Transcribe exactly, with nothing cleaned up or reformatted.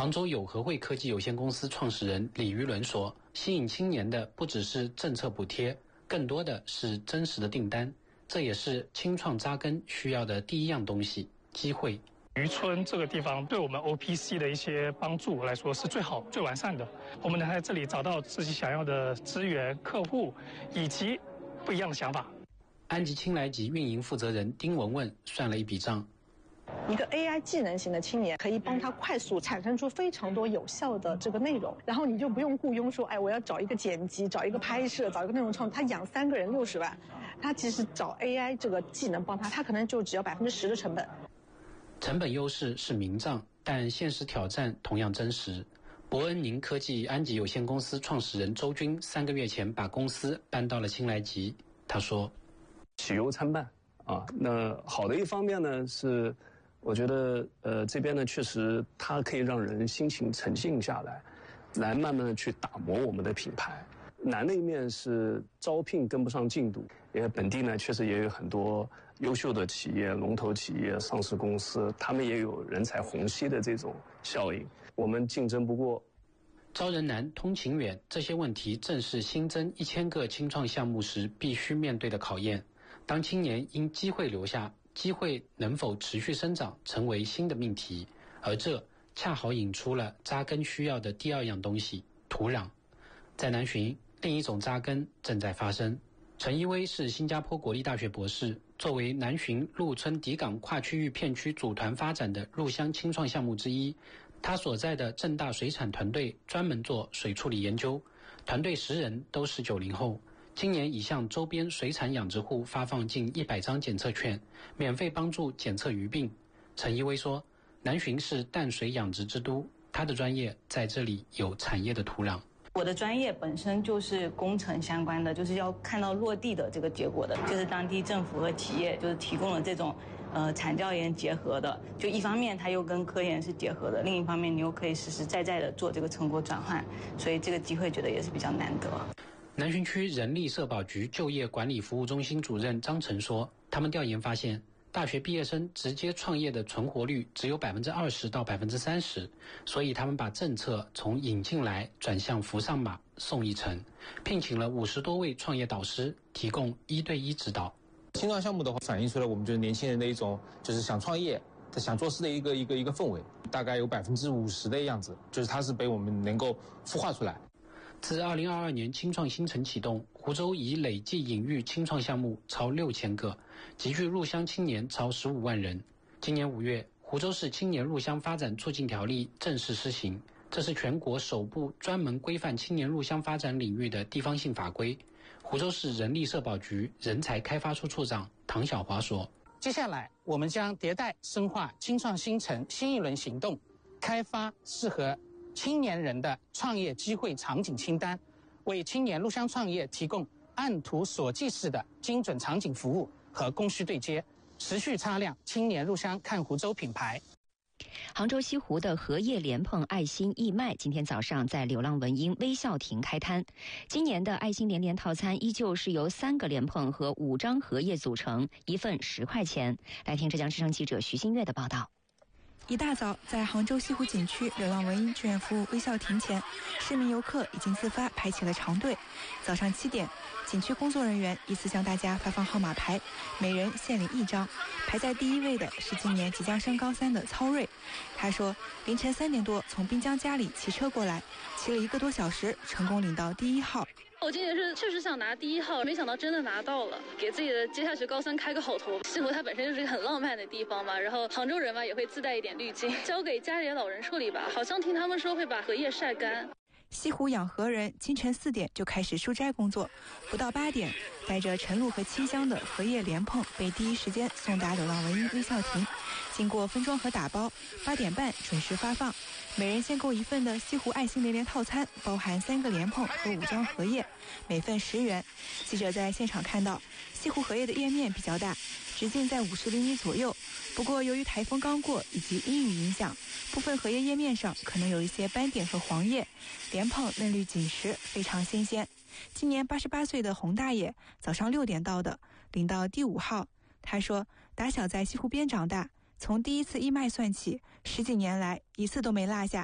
杭州友和汇科技有限公司创始人李于伦说，吸引青年的不只是政策补贴，更多的是真实的订单，这也是青创扎根需要的第一样东西——机会。 渔村这个地方对我们 O P C 的一些帮助来说是最好最完善的，我们能在这里找到自己想要的资源、客户以及不一样的想法。 安吉青来吉运营负责人丁文文算了一笔账， 一个 A I 技能型的青年可以帮他快速产生出非常多有效的这个内容，然后你就不用雇佣说，哎，我要找一个剪辑，找一个拍摄，找一个内容创作，他养三个人六十万，他其实找 A I 这个技能帮他，他可能就只要百分之十的成本。 成本优势是明账，但现实挑战同样真实。伯恩宁科技安吉有限公司创始人周军三个月前把公司搬到了青来吉，他说：“ 喜忧参半啊。那好的一方面呢是，我觉得呃这边呢确实它可以让人心情沉静下来，来慢慢的去打磨我们的品牌。难的一面是招聘跟不上进度，因为本地呢确实也有很多优秀的企业、龙头企业、上市公司，他们也有人才虹吸的这种效应，我们竞争不过。 招人难、通勤远，这些问题正是新增一千个青创项目时必须面对的考验。当青年因机会留下，机会能否持续生长成为新的命题，而这恰好引出了扎根需要的第二样东西——土壤。在南浔，另一种扎根正在发生。陈一威是新加坡国立大学博士，作为南浔陆村底港跨区域片区组团发展的入乡青创项目之一，他所在的正大水产团队专门做水处理研究，团队十人都是九零后。今年已向周边水产养殖户发放近一百张检测券，免费帮助检测鱼病。陈一威说，南浔是淡水养殖之都，他的专业在这里有产业的土壤。 我的专业本身就是工程相关的，就是要看到落地的这个结果的，就是当地政府和企业就是提供了这种呃产教研结合的，就一方面它又跟科研是结合的，另一方面你又可以实实在在的做这个成果转换，所以这个机会觉得也是比较难得。 南浔区人力社保局就业管理服务中心主任张晨说，他们调研发现，大学毕业生直接创业的存活率只有百分之二十到百分之三十，所以他们把政策从引进来转向扶上马送一程，聘请了五十多位创业导师，提供一对一指导。 青创项目的话，反映出来我们就是年轻人的一种就是想创业、想做事的一个一个一个氛围，大概有百分之五十的样子，就是它是被我们能够孵化出来。 自二零二二年青创新城启动，湖州已累计引育青创项目超六千个，集聚入乡青年超十五万人。今年五月，湖州市青年入乡发展促进条例正式施行，这是全国首部专门规范青年入乡发展领域的地方性法规。湖州市人力社保局人才开发处处长唐小华说， 接下来我们将迭代深化青创新城新一轮行动，开发适合青年人的创业机会场景清单，为青年入乡创业提供按图索骥式的精准场景服务和供需对接，持续擦亮青年入乡看湖州品牌。 杭州西湖的荷叶莲蓬爱心义卖今天早上在流浪文英微笑亭开摊。今年的爱心连连套餐依旧是由三个莲蓬和五张荷叶组成，一份十块钱。来听浙江之声记者徐新月的报道。 一大早，在杭州西湖景区流浪文英志愿服务微笑亭前，市民游客已经自发排起了长队。早上七点，景区工作人员依次向大家发放号码牌，每人限领一张。排在第一位的是今年即将升高三的曹瑞，他说，凌晨三点多从滨江家里骑车过来，骑了一个多小时，成功领到第一号。 我今年是确实想拿第一号，没想到真的拿到了，给自己的接下去高三开个好头。西湖它本身就是一个很浪漫的地方嘛，然后杭州人嘛也会自带一点滤镜，交给家里的老人处理吧。好像听他们说会把荷叶晒干。 西湖养荷人清晨四点就开始疏摘工作，不到八点，带着晨露和清香的荷叶莲蓬被第一时间送达流浪文英微笑亭，经过分装和打包，八点半准时发放。每人限购一份的西湖爱心连连套餐，包含三个莲蓬和五张荷叶，每份十元。记者在现场看到，西湖荷叶的叶面比较大，直径在五十厘米左右。不过由于台风刚过以及阴雨影响，部分荷叶叶面上可能有一些斑点和黄叶，莲蓬嫩绿紧实，非常新鲜。今年八十八岁的洪大爷早上六点到的，领到第五号。他说，打小在西湖边长大，从第一次义卖算起，十几年来一次都没落下。